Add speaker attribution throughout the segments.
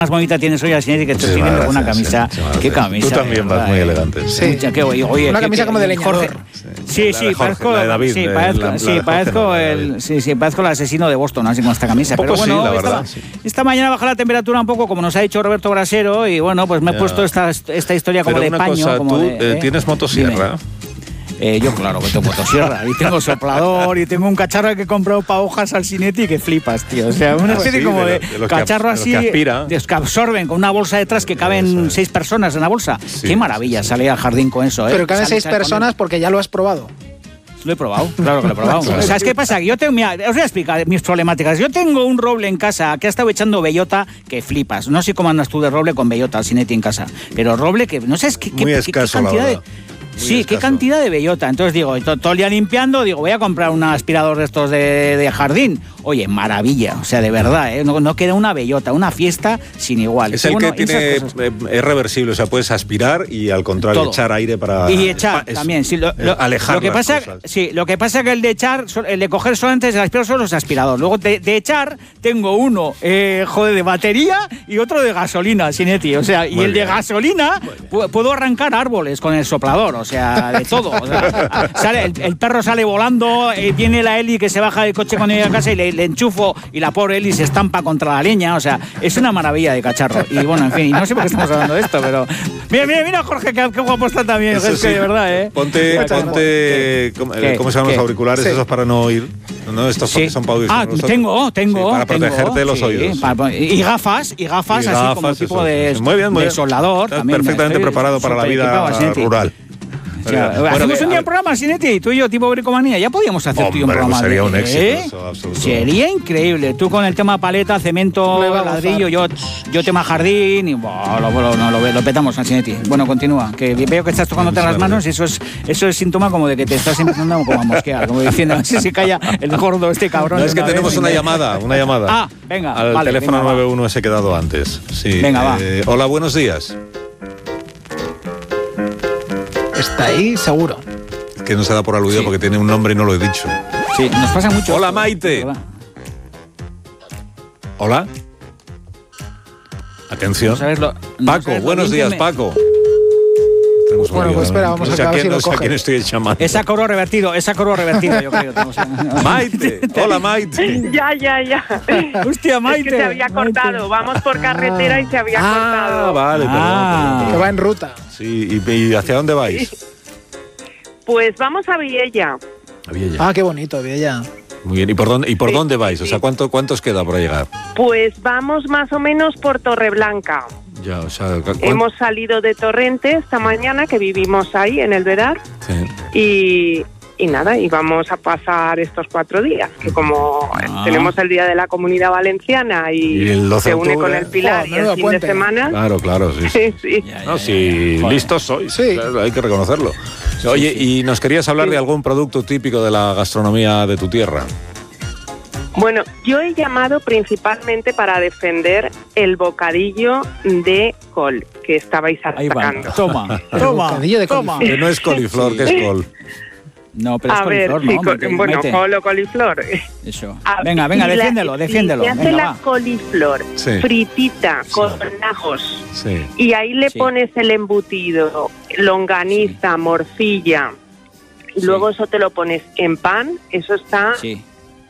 Speaker 1: más bonita tienes hoy, Asinetti, que te estoy viendo con una camisa. ¿Qué camisa?
Speaker 2: Tú también vas muy elegante.
Speaker 3: Sí.
Speaker 1: Oye,
Speaker 3: una camisa como de leñador.
Speaker 1: Sí, parezco el asesino de Boston, así con esta camisa.
Speaker 2: Un poco
Speaker 1: pero bueno,
Speaker 2: sí, la verdad.
Speaker 1: Esta mañana baja la temperatura un poco, como nos ha dicho Roberto Brasero, y bueno, pues me he puesto esta historia como
Speaker 2: pero
Speaker 1: de
Speaker 2: una
Speaker 1: paño.
Speaker 2: Cosa,
Speaker 1: como
Speaker 2: tú tienes motosierra.
Speaker 1: Yo claro que tengo motosierra y tengo soplador y tengo un cacharro que he comprado para hojas al Cinetti que flipas, tío. O sea, una especie como de cacharro así que absorben con una bolsa detrás que caben 6 personas en la bolsa. Sí, qué maravilla salir al jardín con eso, ¿eh?
Speaker 3: Pero caben 6 personas porque ya lo has probado.
Speaker 1: Lo he probado, claro que lo he probado. ¿Sabes qué pasa? Yo tengo, mira, os voy a explicar mis problemáticas. Yo tengo un roble en casa que ha estado echando bellota que flipas. No sé cómo andas tú de roble con bellota, Cinetti, en casa. Pero roble que no sabes qué cantidad de... Sí, qué cantidad de bellota. Entonces digo, todo el día limpiando, digo, voy a comprar un aspirador de estos de jardín. Oye, maravilla, o sea, de verdad, ¿eh? No queda una bellota, una fiesta sin igual.
Speaker 2: Es el que tiene, es reversible, o sea, puedes aspirar y al contrario todo. Echar aire para...
Speaker 1: Y echar también, sí, alejar lo que pasa, cosas. Sí, lo que pasa es que el de echar, el de coger solamente el aspirador son los aspiradores. Luego de echar tengo uno, de batería y otro de gasolina, Cinetti. O sea, y el de gasolina puedo arrancar árboles con el soplador, o sea, de todo. O sea, el perro sale volando, viene la Eli que se baja del coche cuando llega a casa y le enchufo y la pobre Eli se estampa contra la leña. O sea, es una maravilla de cacharro. Y bueno, en fin, y no sé por qué estamos hablando de esto, pero... Mira, Jorge, qué guapo está también. Es que de verdad, ¿eh?
Speaker 2: Ponte ¿cómo se llaman los auriculares esos para no oír? No, estos son para oír.
Speaker 1: Tengo.
Speaker 2: Para protegerte de los oídos.
Speaker 1: Y gafas así como tipo de soldador.
Speaker 2: Estás perfectamente preparado para la vida rural.
Speaker 1: Hacemos un día un programa, Cinetti, tú y yo, tipo Bricomanía. Ya podíamos hacer tú y un programa.
Speaker 2: Pues sería un éxito, absoluto.
Speaker 1: Sería increíble. Tú con el tema paleta, cemento, ladrillo, yo tema jardín y lo petamos a Cinetti. Bueno, continúa. Que veo que estás tocándote las manos y eso es síntoma como de que te estás empezando como a mosquear, como diciendo, no sé si calla el gordo este cabrón.
Speaker 2: No, es que tenemos una llamada.
Speaker 1: Ah, venga.
Speaker 2: Al teléfono 91 ese he quedado antes. Sí.
Speaker 1: Venga, va.
Speaker 2: Hola, buenos días.
Speaker 3: Está ahí, seguro.
Speaker 2: Es que no se da por aludido porque tiene un nombre y no lo he dicho.
Speaker 1: Sí, nos pasa mucho.
Speaker 2: Hola, Maite. Hola. Atención. Paco, buenos días, Paco.
Speaker 3: Bueno, pues espera, vamos a acabar si lo coge.
Speaker 2: No sé a quién estoy llamando.
Speaker 1: Es a coro revertido, yo creo.
Speaker 2: Maite, hola Maite.
Speaker 4: Ya.
Speaker 1: Hostia, Maite.
Speaker 4: Es que se había cortado, vamos por carretera y se había cortado.
Speaker 2: Vale, perdón.
Speaker 3: Que va en ruta.
Speaker 2: Sí, ¿y hacia dónde vais?
Speaker 4: Pues vamos a Viella.
Speaker 3: Qué bonito, Viella.
Speaker 2: Muy bien, ¿y por dónde vais? O sea, ¿cuánto os queda por llegar?
Speaker 4: Pues vamos más o menos por Torreblanca.
Speaker 2: Ya, o sea,
Speaker 4: hemos salido de Torrente esta mañana, que vivimos ahí en el Vedar. Sí. Y nada, y vamos a pasar estos 4 días, que como tenemos el Día de la Comunidad Valenciana y se une con el Pilar y el fin de semana.
Speaker 2: Claro, sí. Sí. Listos sois, sí. Claro, hay que reconocerlo. Oye, ¿y nos querías hablar de algún producto típico de la gastronomía de tu tierra?
Speaker 4: Bueno, yo he llamado principalmente para defender el bocadillo de col que estabais atacando.
Speaker 1: Toma.
Speaker 2: Que no es coliflor, que es col.
Speaker 1: No, pero es coliflor, ¿no?
Speaker 4: Col o coliflor.
Speaker 1: Eso. Venga, defiéndelo.
Speaker 4: Se hace la coliflor fritita con ajos.
Speaker 2: Sí.
Speaker 4: Y ahí le pones el embutido, longaniza, morcilla. Y luego eso te lo pones en pan. Eso está...
Speaker 1: Sí.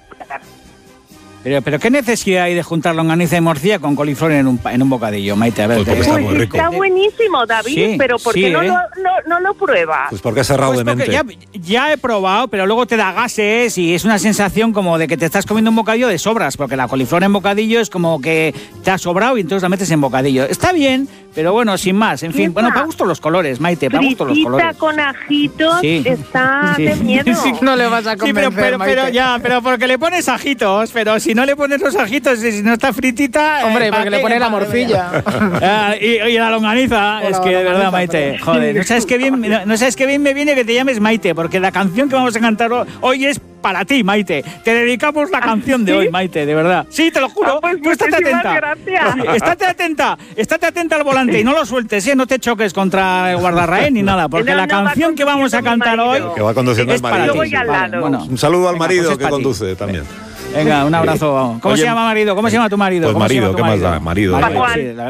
Speaker 1: Pero ¿qué necesidad hay de juntar longaniza y morcilla con coliflor en un bocadillo, Maite? A ver,
Speaker 2: pues está muy rico.
Speaker 4: Está buenísimo, David, pero ¿por qué no lo pruebas?
Speaker 2: Pues porque has cerrado de mente.
Speaker 1: Ya he probado, pero luego te da gases y es una sensación como de que te estás comiendo un bocadillo de sobras, porque la coliflor en bocadillo es como que te ha sobrado y entonces la metes en bocadillo. Está bien, pero bueno, sin más. En fin, para gusto los colores, Maite, para gusto los colores.
Speaker 4: Con ajitos está de miedo.
Speaker 3: No le vas a convencer,
Speaker 1: pero porque le pones ajitos, pero si no le pones los ajitos, si no está fritita...
Speaker 3: Hombre, porque le pones la morcilla.
Speaker 1: Y la longaniza. Es que de verdad, Maite, joder, ¿no sabes qué bien me viene que te llames Maite? Porque la canción que vamos a cantar hoy es para ti, Maite. Te dedicamos la canción de hoy, Maite, de verdad. Sí, te lo juro.
Speaker 4: Pues
Speaker 1: tú estate atenta.
Speaker 4: Gracias.
Speaker 1: Estate atenta al volante y no lo sueltes, no te choques contra el guardarraén ni nada, porque la canción que vamos a cantar hoy
Speaker 2: que va conduciendo
Speaker 1: es
Speaker 2: el marido.
Speaker 1: para ti.
Speaker 4: Voy al lado.
Speaker 2: Un saludo al marido que conduce también.
Speaker 1: Venga, un abrazo. ¿Cómo se llama marido? ¿Cómo se llama tu marido?
Speaker 2: Pues marido, ¿qué más da? Marido.
Speaker 4: Pascual.